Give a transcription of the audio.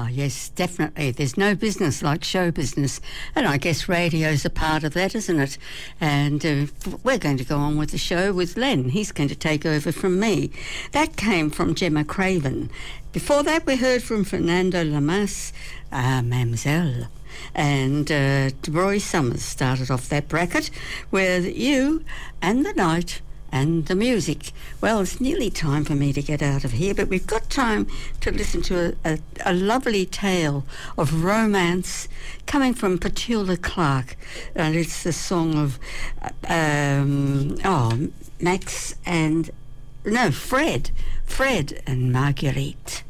yes, definitely. There's no business like show business. And I guess radio's a part of that, isn't it? And we're going to go on with the show with Len. He's going to take over from me. That came from Gemma Craven. Before that, we heard from Fernando Lamas, Mamselle. And Roy Summers started off that bracket with You and the Night and the Music. Well, it's nearly time for me to get out of here, but we've got time to listen to a lovely tale of romance coming from Petula Clark. And it's the song of Fred and Marguerite.